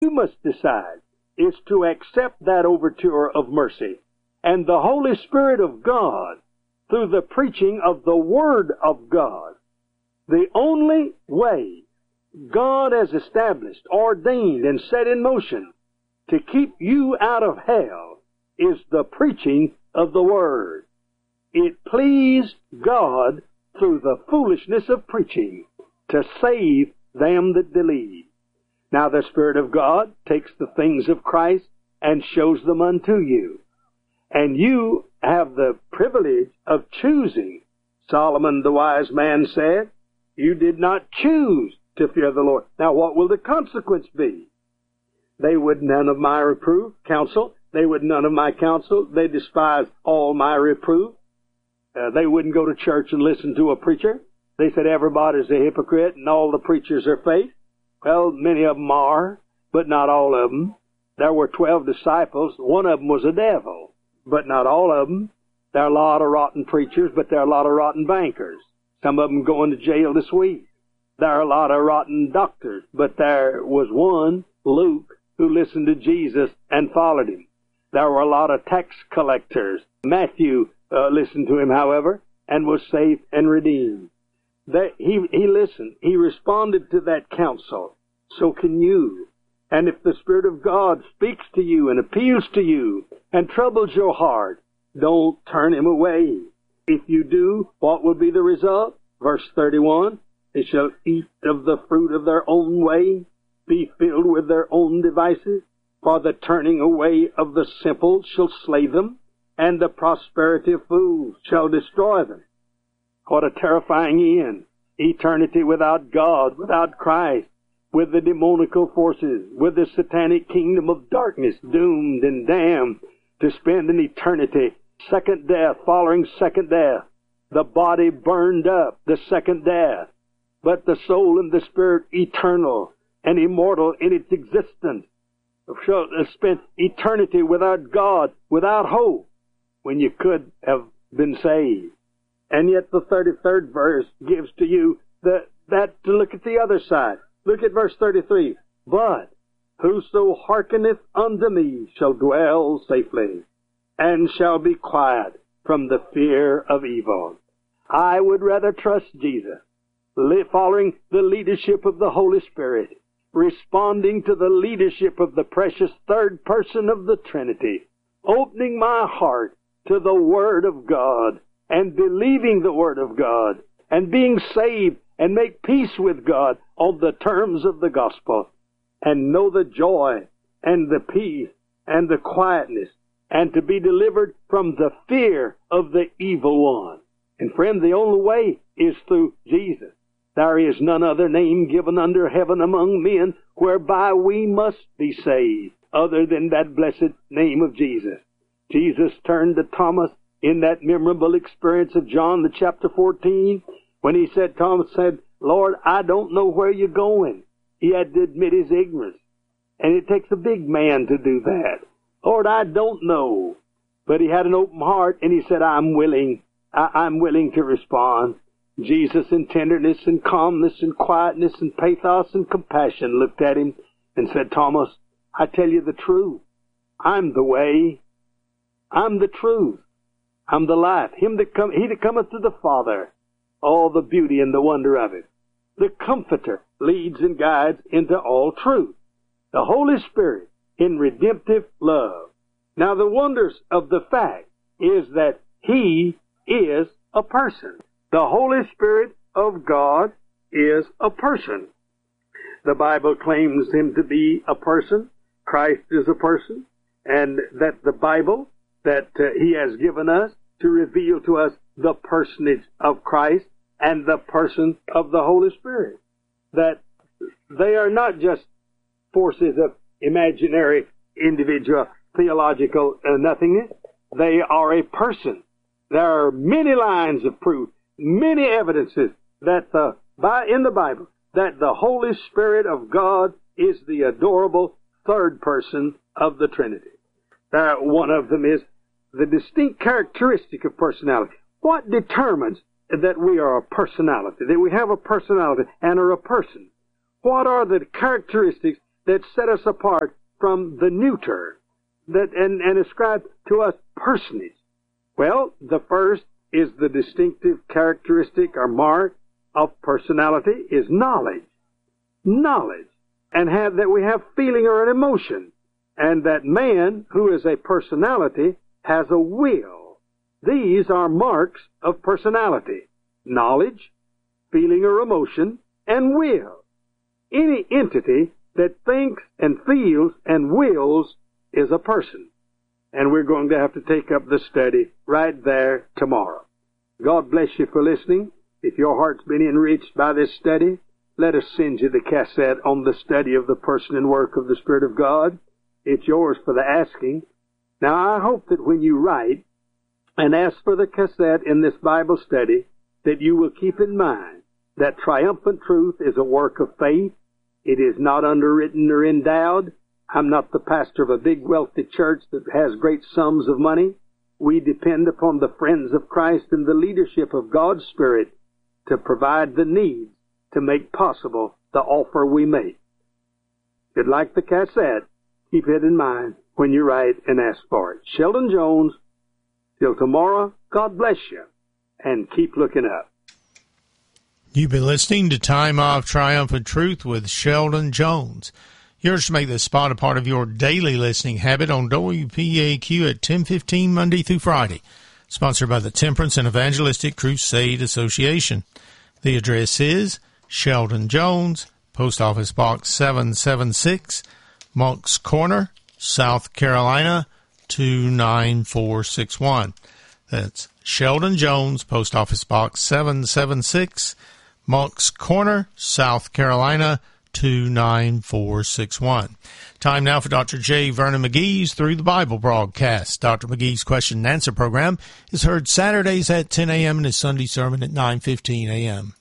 you must decide is to accept that overture of mercy. And the Holy Spirit of God, through the preaching of the Word of God, the only way God has established, ordained, and set in motion to keep you out of hell is the preaching of the Word. It pleased God through the foolishness of preaching to save them that believe. Now the Spirit of God takes the things of Christ and shows them unto you. And you have the privilege of choosing. Solomon the wise man said, you did not choose to fear the Lord. Now what will the consequence be? They would none of my reproof, counsel. They would none of my counsel. They despise all my reproof. They wouldn't go to church and listen to a preacher. They said everybody's a hypocrite and all the preachers are fake. Well, many of them are, but not all of them. There were 12 disciples. One of them was a devil, but not all of them. There are a lot of rotten preachers, but there are a lot of rotten bankers. Some of them going to jail this week. There are a lot of rotten doctors, but there was one, Luke, who listened to Jesus and followed him. There were a lot of tax collectors. Matthew listened to him, however, and was saved and redeemed. He listened. He responded to that counsel. So can you. And if the Spirit of God speaks to you and appeals to you and troubles your heart, don't turn him away. If you do, what will be the result? Verse 31, they shall eat of the fruit of their own way, be filled with their own devices, for the turning away of the simple shall slay them, and the prosperity of fools shall destroy them. What a terrifying end. Eternity without God, without Christ, with the demonical forces, with the satanic kingdom of darkness, doomed and damned to spend an eternity. Second death, following second death. The body burned up, the second death. But the soul and the spirit eternal and immortal in its existence shall spend eternity without God, without hope, when you could have been saved. And yet the 33rd verse gives to you that to look at the other side. Look at verse 33. But whoso hearkeneth unto me shall dwell safely, and shall be quiet from the fear of evil. I would rather trust Jesus, following the leadership of the Holy Spirit, responding to the leadership of the precious third person of the Trinity, opening my heart to the Word of God, and believing the Word of God, and being saved, and make peace with God on the terms of the gospel, and know the joy, and the peace, and the quietness, and to be delivered from the fear of the evil one. And friend, the only way is through Jesus. There is none other name given under heaven among men whereby we must be saved, other than that blessed name of Jesus. Jesus turned to Thomas in that memorable experience of John, the chapter 14, when he said, Thomas said, Lord, I don't know where you're going. He had to admit his ignorance. And it takes a big man to do that. Lord, I don't know. But he had an open heart, and he said, I'm willing. I'm willing to respond. Jesus, in tenderness and calmness and quietness and pathos and compassion, looked at him and said, Thomas, I tell you the truth. I'm the way. I'm the truth. I'm the life. He that cometh to the Father, all the beauty and the wonder of it. The Comforter leads and guides into all truth. The Holy Spirit in redemptive love. Now the wonders of the fact is that He is a person. The Holy Spirit of God is a person. The Bible claims Him to be a person. Christ is a person. And that the Bible that He has given us to reveal to us the personage of Christ and the person of the Holy Spirit. That they are not just forces of imaginary, individual, theological nothingness. They are a person. There are many lines of proof, many evidences that in the Bible that the Holy Spirit of God is the adorable third person of the Trinity. One of them is the distinct characteristic of personality. What determines that we are a personality, that we have a personality and are a person? What are the characteristics that set us apart from the neuter and ascribe to us personage? Well, the first is the distinctive characteristic or mark of personality is knowledge. Knowledge. And that we have feeling or an emotion. And that man, who is a personality, has a will. These are marks of personality. Knowledge, feeling or emotion, and will. Any entity that thinks and feels and wills is a person. And we're going to have to take up the study right there tomorrow. God bless you for listening. If your heart's been enriched by this study, let us send you the cassette on the study of the person and work of the Spirit of God. It's yours for the asking. Now, I hope that when you write and ask for the cassette in this Bible study, that you will keep in mind that triumphant truth is a work of faith. It is not underwritten or endowed. I'm not the pastor of a big wealthy church that has great sums of money. We depend upon the friends of Christ and the leadership of God's Spirit to provide the needs to make possible the offer we make. If you'd like the cassette, keep it in mind when you write and ask for it. Sheldon Jones, till tomorrow, God bless you, and keep looking up. You've been listening to Time of Triumphant Truth with Sheldon Jones. Yours to make this spot a part of your daily listening habit on WPAQ at 10:15 Monday through Friday. Sponsored by the Temperance and Evangelistic Crusade Association. The address is Sheldon Jones, Post Office Box 776, Moncks Corner, South Carolina, 29461. That's Sheldon Jones, Post Office Box 776, Moncks Corner, South Carolina, 29461. Time now for Dr. J. Vernon McGee's Through the Bible broadcast. Dr. McGee's question and answer program is heard Saturdays at 10 a.m. and his Sunday sermon at 9:15 a.m.